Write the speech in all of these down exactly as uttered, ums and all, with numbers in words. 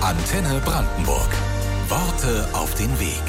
Antenne Brandenburg. Worte auf den Weg.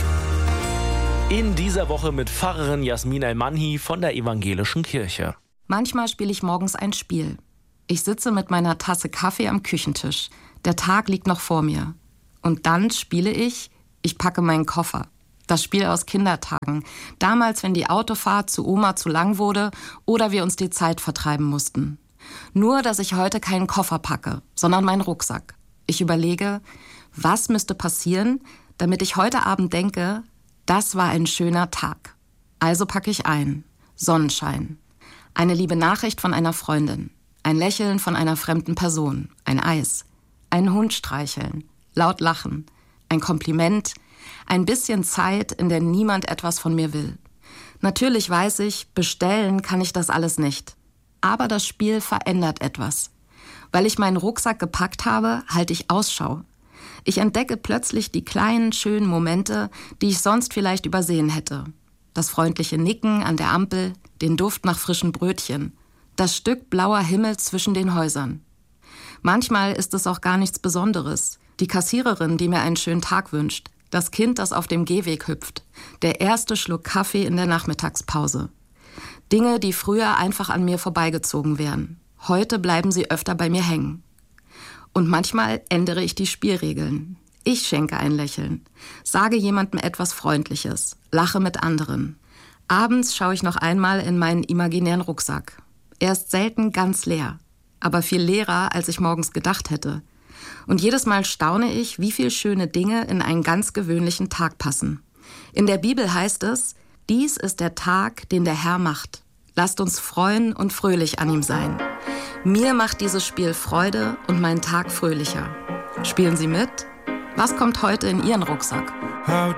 In dieser Woche mit Pfarrerin Jasmin El-Manhi von der Evangelischen Kirche. Manchmal spiele ich morgens ein Spiel. Ich sitze mit meiner Tasse Kaffee am Küchentisch. Der Tag liegt noch vor mir. Und dann spiele ich, ich packe meinen Koffer. Das Spiel aus Kindertagen. Damals, wenn die Autofahrt zu Oma zu lang wurde oder wir uns die Zeit vertreiben mussten. Nur, dass ich heute keinen Koffer packe, sondern meinen Rucksack. Ich überlege, was müsste passieren, damit ich heute Abend denke, das war ein schöner Tag. Also packe ich ein. Sonnenschein. Eine liebe Nachricht von einer Freundin. Ein Lächeln von einer fremden Person. Ein Eis. Einen Hund streicheln. Laut lachen. Ein Kompliment. Ein bisschen Zeit, in der niemand etwas von mir will. Natürlich weiß ich, bestellen kann ich das alles nicht. Aber das Spiel verändert etwas. Weil ich meinen Rucksack gepackt habe, halte ich Ausschau. Ich entdecke plötzlich die kleinen, schönen Momente, die ich sonst vielleicht übersehen hätte. Das freundliche Nicken an der Ampel, den Duft nach frischen Brötchen, das Stück blauer Himmel zwischen den Häusern. Manchmal ist es auch gar nichts Besonderes. Die Kassiererin, die mir einen schönen Tag wünscht, das Kind, das auf dem Gehweg hüpft, der erste Schluck Kaffee in der Nachmittagspause. Dinge, die früher einfach an mir vorbeigezogen wären. Heute bleiben sie öfter bei mir hängen. Und manchmal ändere ich die Spielregeln. Ich schenke ein Lächeln, sage jemandem etwas Freundliches, lache mit anderen. Abends schaue ich noch einmal in meinen imaginären Rucksack. Er ist selten ganz leer, aber viel leerer, als ich morgens gedacht hätte. Und jedes Mal staune ich, wie viele schöne Dinge in einen ganz gewöhnlichen Tag passen. In der Bibel heißt es, dies ist der Tag, den der Herr macht. Lasst uns freuen und fröhlich an ihm sein. Mir macht dieses Spiel Freude und meinen Tag fröhlicher. Spielen Sie mit? Was kommt heute in Ihren Rucksack? How